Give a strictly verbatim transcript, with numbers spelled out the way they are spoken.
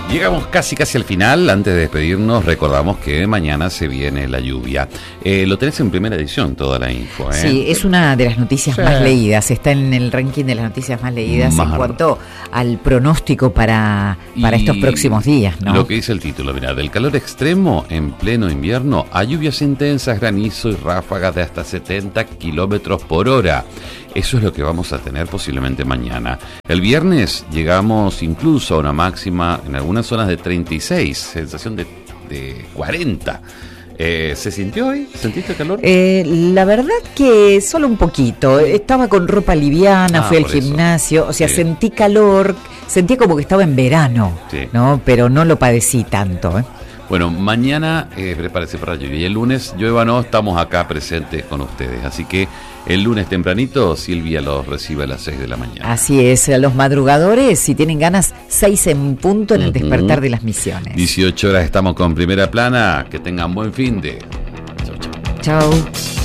Llegamos casi casi al final. Antes de despedirnos, recordamos que mañana se viene la lluvia. Eh, lo tenés en primera edición, toda la info, ¿eh? Sí, es una de las noticias sí. más leídas. Está en el ranking de las noticias más leídas más... en cuanto al pronóstico para, para estos próximos días, ¿no? Lo que dice el título, mira, del calor extremo en pleno invierno a lluvias intensas, granizo y ráfagas de hasta setenta kilómetros por hora. Eso es lo que vamos a tener posiblemente mañana. El viernes llegamos incluso a una máxima en algunas zonas de treinta y seis, sensación de, de cuarenta. Eh, ¿Se sintió hoy? ¿Sentiste calor? Eh, la verdad que solo un poquito. Estaba con ropa liviana, ah, fui al gimnasio, eso. o sea, sí. sentí calor, sentí como que estaba en verano, sí. ¿no? Pero no lo padecí tanto, ¿eh? Bueno, mañana eh, prepárese para la lluvia y el lunes, llueva no, estamos acá presentes con ustedes. Así que el lunes tempranito, Silvia los recibe a las seis de la mañana. Así es, a los madrugadores, si tienen ganas, seis en punto en el uh-huh. despertar de las misiones. dieciocho horas estamos con Primera Plana, que tengan buen fin de... Chau, chau. Chau.